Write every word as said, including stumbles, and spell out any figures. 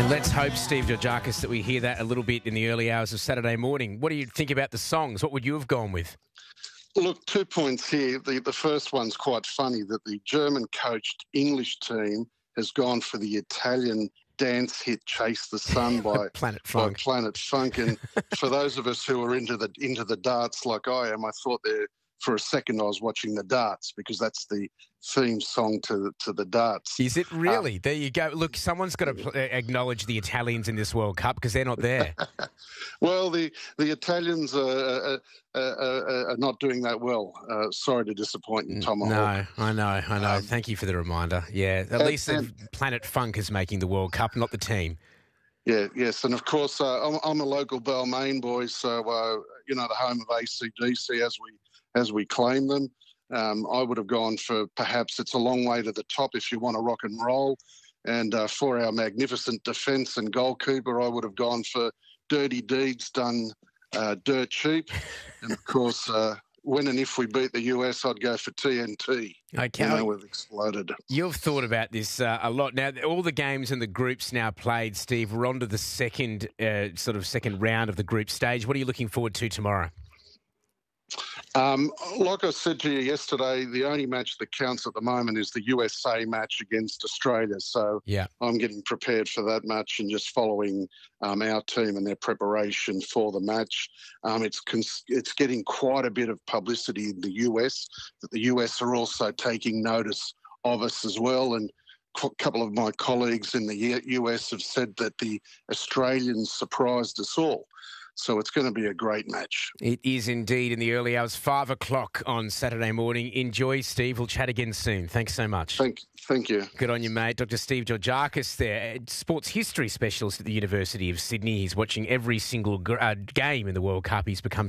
Let's hope, Steve Georgakis, that we hear that a little bit in the early hours of Saturday morning. What do you think about the songs? What would you have gone with? Look, two points here. The, the first one's quite funny, that the German-coached English team has gone for the Italian dance hit "Chase the Sun" by Planet by Funk. Planet Funk. And for those of us who are into the into the darts like I am, I thought there for a second I was watching the darts, because that's the theme song to to the darts. Is it really? Um, there you go. Look, someone's got to pl- acknowledge the Italians in this World Cup, because they're not there. Well, the the Italians are, are, are, are not doing that well. Uh, sorry to disappoint you, Tom. No, I know, I know. Um, Thank you for the reminder. Yeah, at and, least and, Planet Funk is making the World Cup, not the team. Yeah, yes, and of course uh, I'm, I'm a local Balmain boy, so uh, you know, the home of A C D C as we as we claim them. Um, I would have gone for perhaps "It's a Long Way to the Top" if you want to rock and roll. And uh, for our magnificent defence and goalkeeper, I would have gone for "Dirty Deeds Done uh, Dirt Cheap." And of course, uh, when and if we beat the U S, I'd go for T N T. Okay. You know, we've exploded. You've thought about this uh, a lot. Now, all the games and the groups now played, Steve, we're on to the second uh, sort of second round of the group stage. What are you looking forward to tomorrow? Um, like I said to you yesterday, the only match that counts at the moment is the U S A match against Australia. So yeah. I'm getting prepared for that match and just following um, our team and their preparation for the match. Um, it's cons- it's getting quite a bit of publicity in the U S, that the U S are also taking notice of us as well. And a couple of my colleagues in the U S have said that the Australians surprised us all. So it's going to be a great match. It is indeed in the early hours, five o'clock on Saturday morning. Enjoy, Steve. We'll chat again soon. Thanks so much. Thank, thank you. Good on you, mate. Doctor Steve Georgakis there, sports history specialist at the University of Sydney. He's watching every single uh, game in the World Cup. He's become